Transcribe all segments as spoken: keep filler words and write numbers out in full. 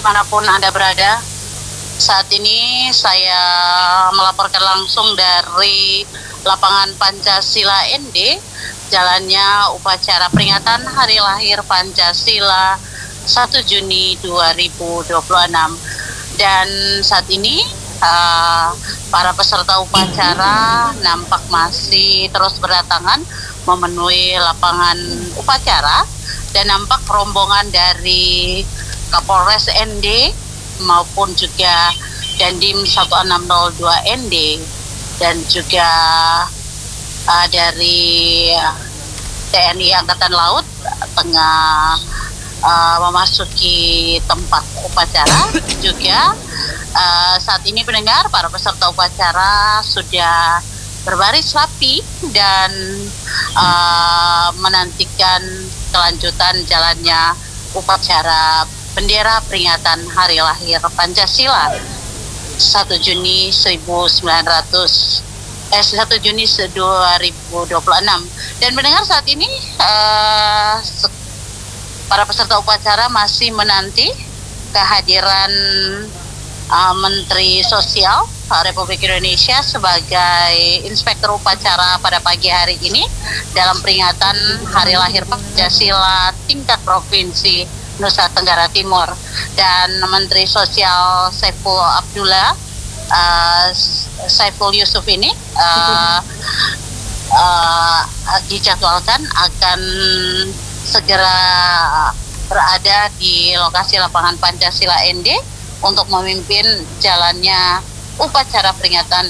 dimanapun Anda berada. Saat ini saya melaporkan langsung dari lapangan Pancasila N D, jalannya upacara peringatan Hari Lahir Pancasila satu Juni dua ribu dua puluh enam. Dan saat ini uh, para peserta upacara nampak masih terus berdatangan memenuhi lapangan upacara, dan nampak rombongan dari Kapolres N D maupun juga Dandim satu enam nol dua N D dan juga uh, dari T N I Angkatan Laut tengah uh, memasuki tempat upacara. Juga uh, saat ini pendengar, para peserta upacara sudah berbaris rapi dan uh, menantikan kelanjutan jalannya upacara bendera peringatan Hari Lahir Pancasila satu Juni seribu sembilan ratus eh satu Juni dua ribu dua puluh enam. Dan mendengar saat ini uh, para peserta upacara masih menanti kehadiran uh, Menteri Sosial Republik Indonesia sebagai inspektur upacara pada pagi hari ini dalam peringatan Hari Lahir Pancasila tingkat provinsi Nusa Tenggara Timur. Dan Menteri Sosial Saiful Abdullah uh, Saiful Yusuf ini uh, uh, dijadwalkan akan segera berada di lokasi lapangan Pancasila N D untuk memimpin jalannya upacara peringatan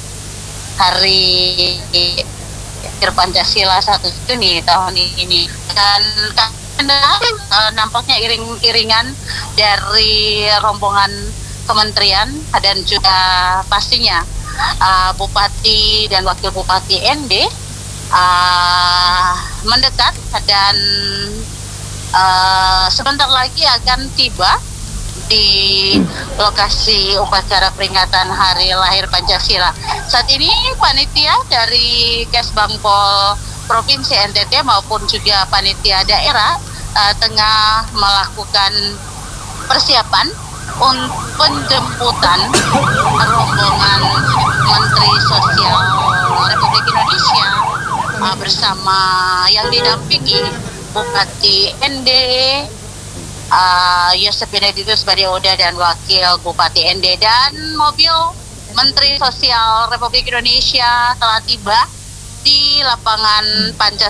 Hari Lahir Pancasila satu Juni tahun ini. Dan Uh, nampaknya iring-iringan dari rombongan kementerian dan juga pastinya uh, Bupati dan Wakil Bupati N D uh, mendekat dan uh, sebentar lagi akan tiba di lokasi upacara peringatan Hari Lahir Pancasila. Saat ini panitia dari Kesbangpol Provinsi N T T maupun juga panitia daerah uh, tengah melakukan persiapan untuk penjemputan rombongan Menteri Sosial Republik Indonesia uh, bersama yang didampingi Bupati N D uh, Yosef Benedictus Barioda dan Wakil Bupati N D. Dan mobil Menteri Sosial Republik Indonesia telah tiba di lapangan Pancasila